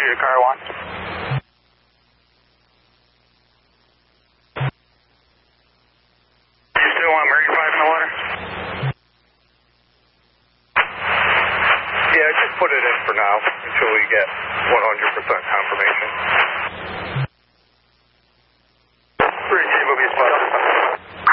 Roger, car 1. You still want Marine 5 in the water? Yeah, just put it in for now until we get 1